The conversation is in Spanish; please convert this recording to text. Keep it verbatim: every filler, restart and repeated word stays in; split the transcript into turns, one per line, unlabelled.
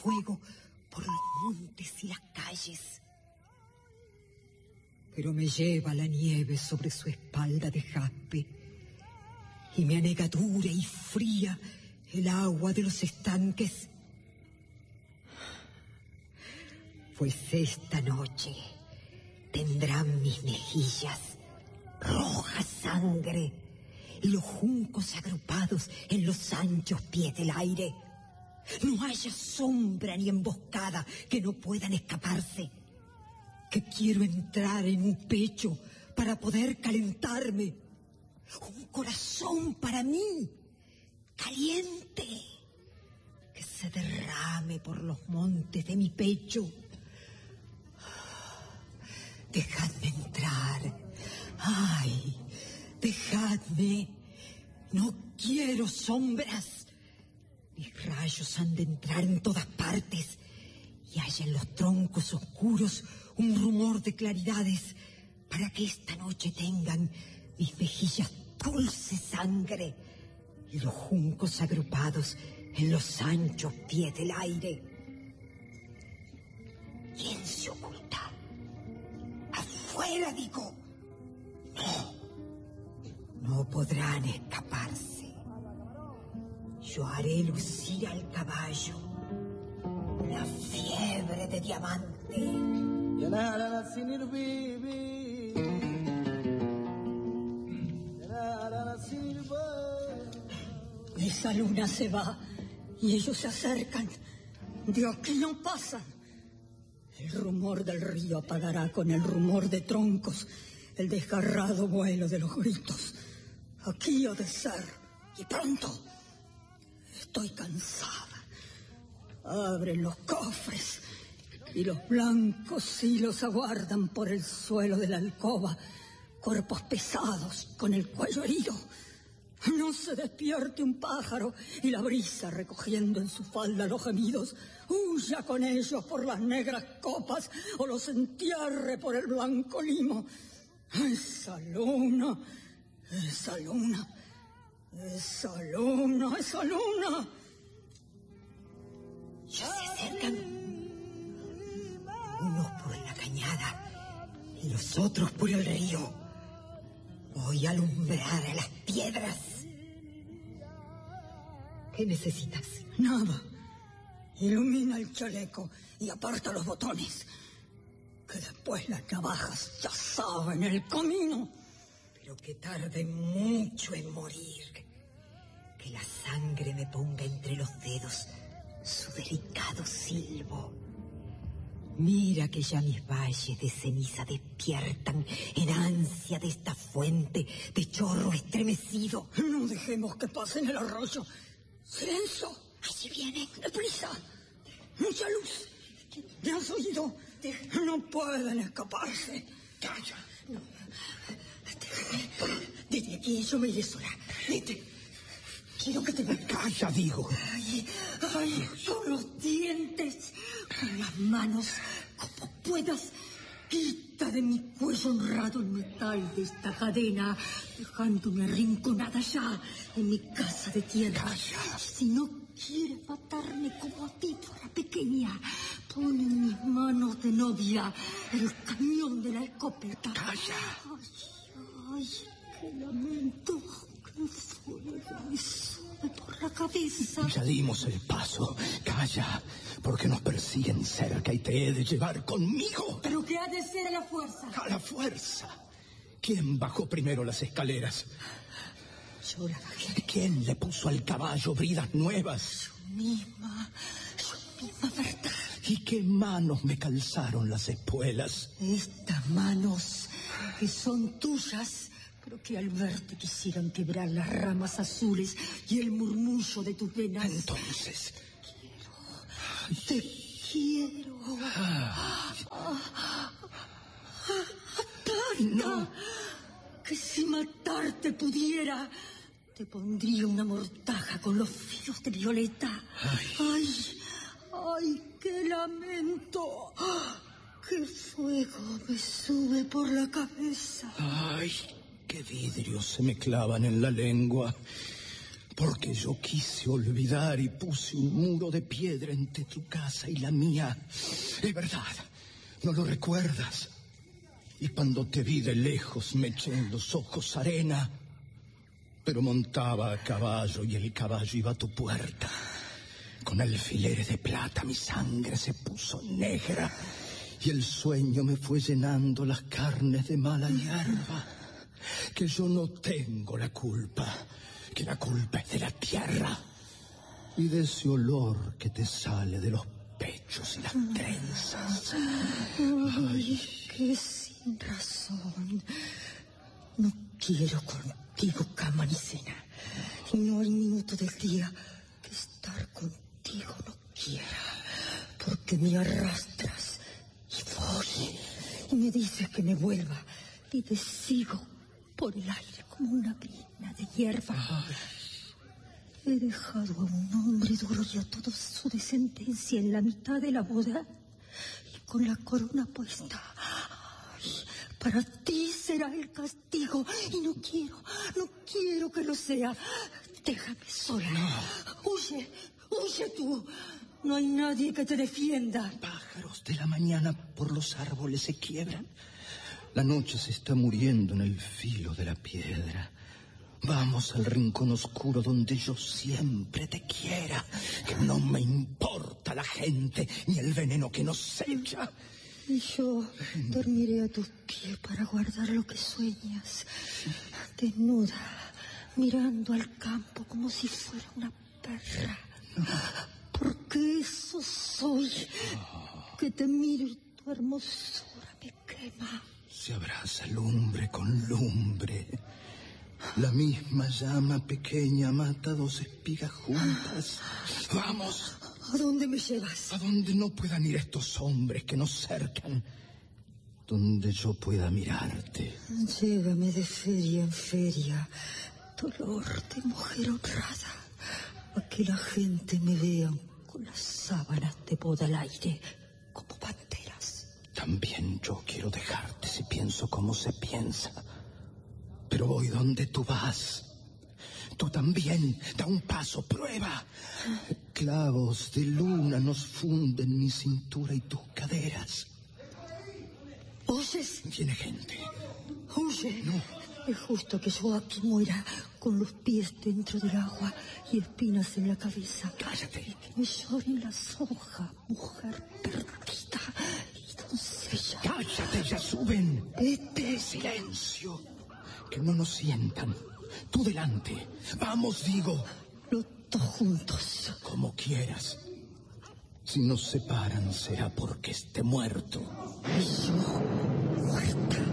fuego por los montes y las calles. Pero me lleva la nieve sobre su espalda de jaspe y me anega dura y fría el agua de los estanques. Pues esta noche tendrán mis mejillas roja sangre y los juncos agrupados en los anchos pies del aire. No haya sombra ni emboscada que no puedan escaparse. Que quiero entrar en un pecho para poder calentarme. Un corazón para mí, caliente, que se derrame por los montes de mi pecho. Dejadme entrar. Ay, dejadme. No quiero sombras. Mis rayos han de entrar en todas partes y haya en los troncos oscuros un rumor de claridades para que esta noche tengan mis mejillas dulce sangre y los juncos agrupados en los anchos pies del aire. ¿Quién se oculta? ¡Afuera, digo! No, no podrán escaparse. Yo haré lucir al caballo una fiebre de diamante. Esa luna se va y ellos se acercan. De aquí no pasan. El rumor del río apagará con el rumor de troncos el desgarrado vuelo de los gritos. Aquí ha de ser, y pronto. Estoy cansada. Abren los cofres y los blancos hilos aguardan por el suelo de la alcoba, cuerpos pesados con el cuello herido. No se despierte un pájaro y la brisa recogiendo en su falda los gemidos huya con ellos por las negras copas o los entierre por el blanco limo. Esa luna, esa luna, esa luna, esa luna. Ya se acercan, unos por la cañada y los otros por el río. Voy a alumbrar a las piedras. ¿Qué necesitas? Nada. Ilumina el chaleco y aparta los botones. Que después las navajas ya saben el camino. Pero que tarde mucho en morir. Que la sangre me ponga entre los dedos su delicado silbo. Mira que ya mis valles de ceniza despiertan en ansia de esta fuente de chorro estremecido. No dejemos que pasen el arroyo. ¡Silencio! Allí vienen. ¡Deprisa! ¡Mucha luz! ¿Me has oído? No pueden escaparse. ¡Calla! No. Déjame. Desde aquí yo me iré sola. Vete. Quiero que te vayas. ¡Calla, digo! Ay, ay, con los dientes, con las manos, como puedas. Quita de mi cuello honrado el metal de esta cadena, dejándome arrinconada ya en mi casa de tierra. ¡Calla! Si no quieres matarme como a ti, la pequeña, pon en mis manos de novia el cañón de la escopeta. ¡Calla! Ay, ay, qué lamento, qué fuego me sube por la cabeza.
Ya dimos el paso. Calla, porque nos persiguen cerca y te he de llevar conmigo.
¿Pero qué ha de ser a la fuerza?
A la fuerza. ¿Quién bajó primero las escaleras?
Yo la bajé.
¿Quién le puso al caballo bridas nuevas?
Yo misma, yo misma, ¿verdad?
¿Y qué manos me calzaron las espuelas?
Estas manos que son tuyas, pero que al verte quisieran quebrar las ramas azules y el murmullo de tus venas.
Entonces...
Quiero, te quiero.
Ah.
Ah. Tanta, que si matarte pudiera, te pondría una mortaja con los filos de violeta.
Ay,
ay, ay, qué lamento. Qué fuego me sube por la cabeza.
Ay, qué vidrios se me clavan en la lengua. Porque yo quise olvidar y puse un muro de piedra entre tu casa y la mía. Es verdad, ¿no lo recuerdas? Y cuando te vi de lejos me eché en los ojos arena, pero montaba a caballo y el caballo iba a tu puerta. Con alfileres de plata mi sangre se puso negra y el sueño me fue llenando las carnes de mala hierba. Que yo no tengo la culpa, que la culpa es de la tierra y de ese olor que te sale de los pechos y las trenzas.
Ay, qué sin razón. No quiero contigo cama ni cena. Y no hay minuto del día que estar contigo no quiera. Porque me arrastras y voy. Y me dices que me vuelva. Y te sigo por el aire como una grina de hierba. Ay. He dejado a un hombre duro y a toda su descendencia en la mitad de la boda y con la corona puesta. Ay, para ti será el castigo y no quiero, no quiero que lo sea. Déjame sola. No. Huye, huye tú. No hay nadie que te defienda.
Pájaros de la mañana por los árboles se quiebran. La noche se está muriendo en el filo de la piedra. Vamos al rincón oscuro donde yo siempre te quiera, que no me importa la gente ni el veneno que nos echa.
Y yo dormiré a tus pies para guardar lo que sueñas, desnuda, mirando al campo como si fuera una perra. No. Porque eso soy, que te miro y tu hermosura me quema.
Se abraza lumbre con lumbre. La misma llama pequeña mata dos espigas juntas. ¡Vamos!
¿A dónde me llevas?
A donde no puedan ir estos hombres que nos cercan. Donde yo pueda mirarte.
Llévame de feria en feria, dolor de mujer honrada, a que la gente me vea con las sábanas de boda al aire, como panteras.
También yo quiero dejarte si pienso como se piensa. Pero voy donde tú vas. Tú también, da un paso, prueba. Clavos de luna nos funden mi cintura y tus caderas.
¿Oyes?
Viene gente.
Huye.
No.
Es justo que yo aquí muera con los pies dentro del agua y espinas en la cabeza.
Cállate.
Y que me lloren las hojas, mujer perdida y doncella.
Cállate, ya suben.
Vete.
Silencio. Que no nos sientan. Tú delante. Vamos, digo.
Los dos juntos.
Como quieras. Si nos separan será porque esté muerto.